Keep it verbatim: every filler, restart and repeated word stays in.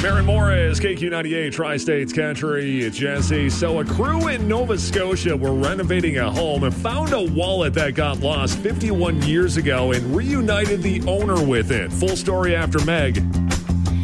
Maren Morris, K Q ninety-eight, Tri-States Country. It's Jesse. So a crew in Nova Scotia were renovating a home and found a wallet that got lost fifty-one years ago and reunited the owner with it. Full story after Meg.